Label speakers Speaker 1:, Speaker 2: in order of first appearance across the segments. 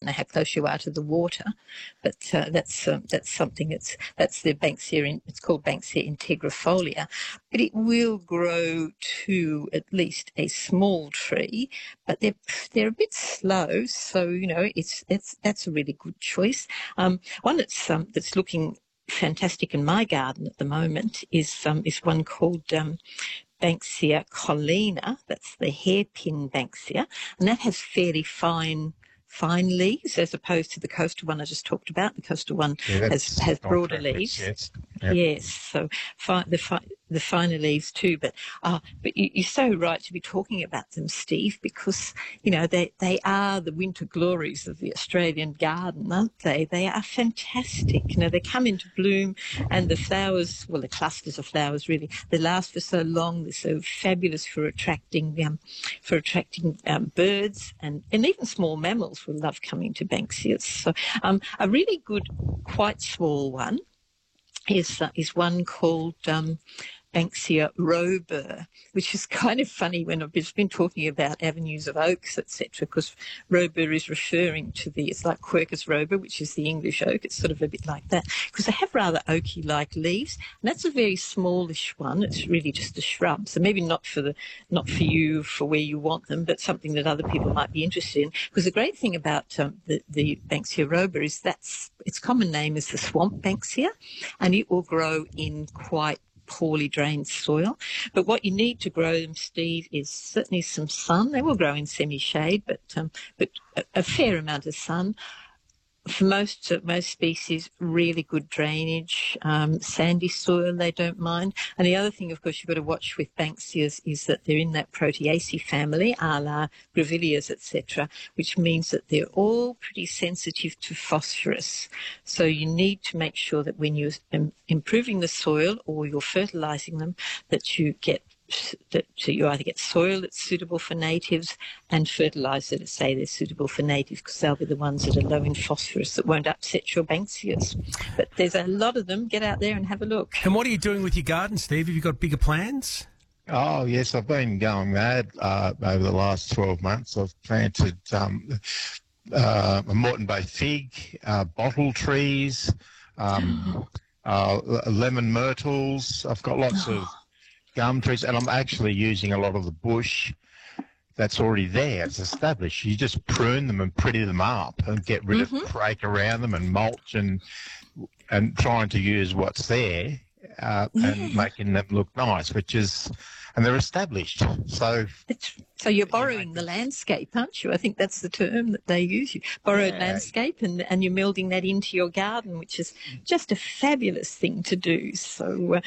Speaker 1: know how close you are to the water, but that's something that's the Banksia. It's called Banksia integrifolia, but it will grow to at least a small tree. But they're a bit slow, so that's a really good choice. One that's looking fantastic in my garden at the moment is one called Banksia collina. That's the hairpin Banksia, and that has fairly fine leaves as opposed to the coastal one I just talked about. The coastal one has broader leaves.
Speaker 2: Yes. Yep.
Speaker 1: Yes, so the finer leaves too. But you're so right to be talking about them, Steve, because they are the winter glories of the Australian garden, aren't they? They are fantastic. They come into bloom, and the flowers, well, the clusters of flowers really, they last for so long. They're so fabulous for attracting birds and even small mammals will love coming to Banksias. So a really good, quite small one is one called Banksia robur, which is kind of funny when I've been talking about avenues of oaks, etc., because robur is referring to it's like Quercus robur, which is the English oak. It's sort of a bit like that because they have rather oaky-like leaves, and that's a very smallish one. It's really just a shrub, so maybe not for you for where you want them, but something that other people might be interested in. Because the great thing about the Banksia robur is its common name is the swamp Banksia, and it will grow in quite poorly drained soil. But what you need to grow them, Steve, is certainly some sun. They will grow in semi-shade, but a fair amount of sun. For most species, really good drainage, sandy soil they don't mind. And the other thing, of course, you've got to watch with Banksias is that they're in that Proteaceae family, a la Grevilleas, etc., which means that they're all pretty sensitive to phosphorus. So you need to make sure that when you're improving the soil or you're fertilising them, that you either get soil that's suitable for natives and fertiliser that say they're suitable for natives, because they'll be the ones that are low in phosphorus that won't upset your Banksias. But there's a lot of them. Get out there and have a look.
Speaker 3: And what are you doing with your garden, Steve? Have you got bigger plans?
Speaker 2: Oh, yes, I've been going mad over the last 12 months. I've planted a Moreton Bay fig, bottle trees, lemon myrtles. I've got lots of gum trees, and I'm actually using a lot of the bush that's already there. It's established. You just prune them and pretty them up and get rid of rake around them and mulch and trying to use what's there and making them look nice, and they're established. So
Speaker 1: you're borrowing the landscape, aren't you? I think that's the term that they use. You borrowed landscape and you're melding that into your garden, which is just a fabulous thing to do. So,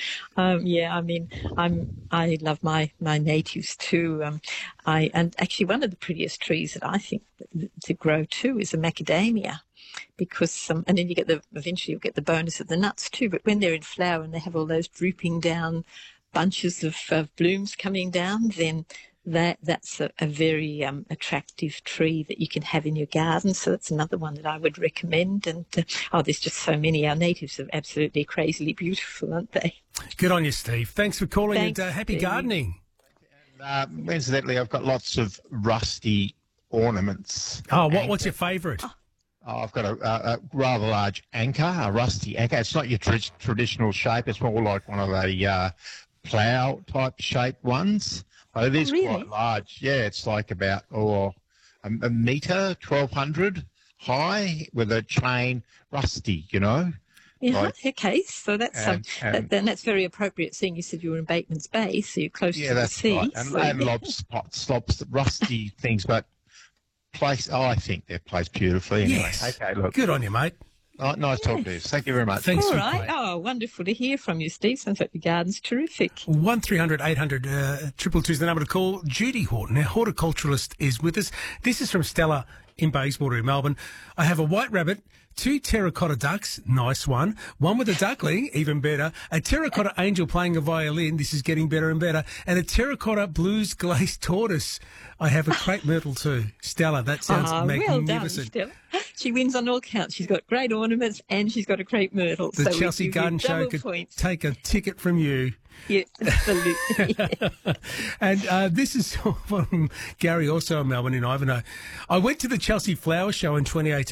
Speaker 1: I love my natives too. And actually one of the prettiest trees that I think to grow too is a macadamia. Because and then eventually you'll get the bonus of the nuts too. But when they're in flower and they have all those drooping down bunches of blooms coming down, then that's a very attractive tree that you can have in your garden. So that's another one that I would recommend. And there's just so many. Our natives are absolutely crazily beautiful, aren't they?
Speaker 3: Good on you, Steve. Thanks for calling. Thanks, and happy gardening.
Speaker 2: And, incidentally, I've got lots of rusty ornaments.
Speaker 3: Oh, what's your favourite?
Speaker 2: I've got a rather large anchor, a rusty anchor. It's not your traditional shape. It's more like one of the plough type shaped ones. But it is quite large. Yeah, it's like about a metre, 1,200 high with a chain, rusty, Yeah,
Speaker 1: okay. So that's that's very appropriate. Seeing you said you were in Bateman's Bay, so you're close to the sea.
Speaker 2: Right. And lobs, rusty things, but I think they're placed beautifully. Anyway.
Speaker 3: Yes.
Speaker 2: Okay, look.
Speaker 3: Good on you, mate.
Speaker 2: Nice talking to you. Thank you very much.
Speaker 3: Thanks
Speaker 1: All
Speaker 3: for
Speaker 1: right. Oh, wonderful to hear from you, Steve. Sounds like your garden's terrific.
Speaker 3: 1300 800 222 is the number to call. Judy Horton, our horticulturalist, is with us. This is from Stella in Bayswater in Melbourne. I have a white rabbit, 2 terracotta ducks, nice one with a duckling, even better, a terracotta angel playing a violin, this is getting better and better, and a terracotta blues glazed tortoise. I have a crepe myrtle too. Stella, that sounds magnificent.
Speaker 1: Well done, Stella. She wins on all counts. She's got great ornaments and she's got a crepe myrtle.
Speaker 3: The Chelsea Garden Show could take a ticket from you.
Speaker 1: Yeah, absolutely.
Speaker 3: And this is from Gary, also in Melbourne in Ivanhoe. I went to the Chelsea Flower Show in 2018.